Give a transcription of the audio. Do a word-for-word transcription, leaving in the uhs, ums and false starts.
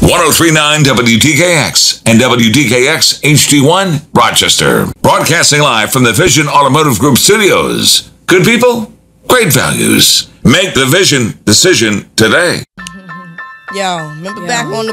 oh three point nine W D K X and W D K X H D one, Rochester. Broadcasting live from the Vision Automotive Group studios. Good people, great values. Make the Vision decision today. Yo, remember Yo. back on the